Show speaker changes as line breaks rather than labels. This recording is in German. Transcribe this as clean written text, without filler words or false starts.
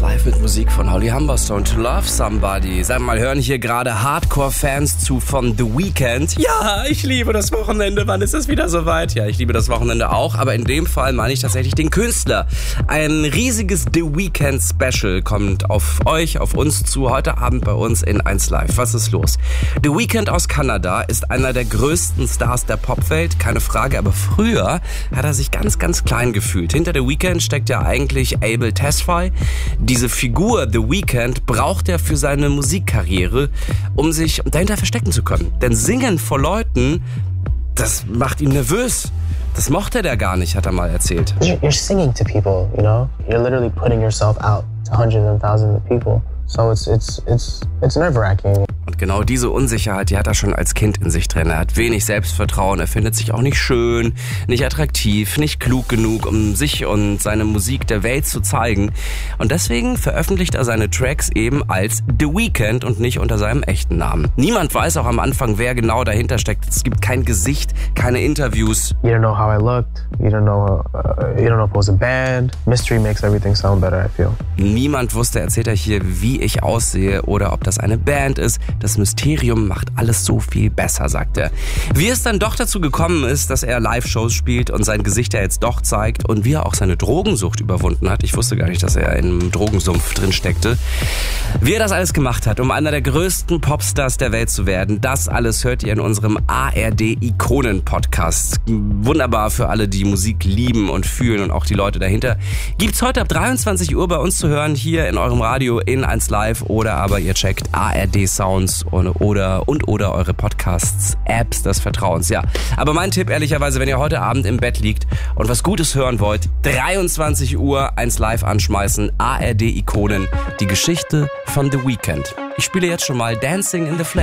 Live mit Musik von Holly Humberstone, To Love Somebody. Sag mal, hören hier gerade Hardcore-Fans zu von The Weeknd? Ja, ich liebe das Wochenende. Wann ist es wieder soweit? Ja, ich liebe das Wochenende auch, aber in dem Fall meine ich tatsächlich den Künstler. Ein riesiges The Weeknd Special kommt auf euch, auf uns zu, heute Abend bei uns in 1 Live. Was ist los? The Weeknd aus Kanada ist einer der größten Stars der Popwelt, keine Frage, aber früher hat er sich ganz, ganz klein gefühlt. Hinter The Weeknd steckt ja eigentlich Abel Tesfaye. Diese Figur, The Weeknd, braucht er für seine Musikkarriere, um sich dahinter verstecken zu können. Denn Singen vor Leuten, das macht ihn nervös. Das mochte er gar nicht, hat er mal erzählt.
You're singing to people, you know? You're literally putting yourself out to hundreds and thousands of people. So it's nerve-wracking.
Und genau diese Unsicherheit, die hat er schon als Kind in sich drin. Er hat wenig Selbstvertrauen, er findet sich auch nicht schön, nicht attraktiv, nicht klug genug, um sich und seine Musik der Welt zu zeigen. Und deswegen veröffentlicht er seine Tracks eben als The Weeknd und nicht unter seinem echten Namen. Niemand weiß auch am Anfang, wer genau dahinter steckt. Es gibt kein Gesicht, keine Interviews.
You don't know how I looked. You don't know if it was a band. Mystery makes everything sound better, I feel.
Niemand wusste, erzählt er hier, wie ich aussehe oder ob das eine Band ist. Das Mysterium macht alles so viel besser, sagt er. Wie es dann doch dazu gekommen ist, dass er Live-Shows spielt und sein Gesicht ja jetzt doch zeigt und wie er auch seine Drogensucht überwunden hat. Ich wusste gar nicht, dass er in einem Drogensumpf drin steckte. Wie er das alles gemacht hat, um einer der größten Popstars der Welt zu werden, das alles hört ihr in unserem ARD-Ikonen-Podcast. Wunderbar für alle, die Musik lieben und fühlen und auch die Leute dahinter. Gibt's heute ab 23 Uhr bei uns zu hören, hier in eurem Radio in 1 Live oder aber ihr checkt ARD Sounds oder eure Podcasts, Apps des Vertrauens. Ja, aber mein Tipp ehrlicherweise, wenn ihr heute Abend im Bett liegt und was Gutes hören wollt, 23 Uhr 1 Live anschmeißen, ARD Ikonen, die Geschichte von The Weeknd. Ich spiele jetzt schon mal Dancing in the Flames.